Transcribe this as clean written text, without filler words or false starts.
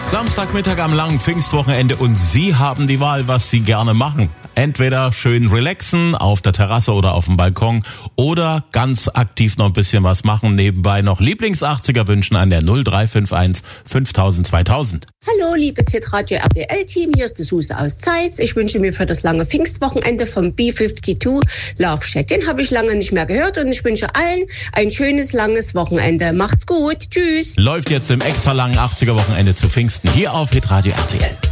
Samstagmittag am langen Pfingstwochenende und Sie haben die Wahl, was Sie gerne machen. Entweder schön relaxen auf der Terrasse oder auf dem Balkon oder ganz aktiv noch ein bisschen was machen, nebenbei noch Lieblings-80er wünschen an der 0351 5000 2000. Hallo, liebes Hitradio RTL-Team, hier ist die Suse aus Zeitz. Ich wünsche mir für das lange Pfingstwochenende vom B52 Love Shack. Den habe ich lange nicht mehr gehört und ich wünsche allen ein schönes, langes Wochenende. Macht's gut, tschüss. Läuft jetzt im extra langen 80er Wochenende zu Pfingsten hier auf Hitradio RTL.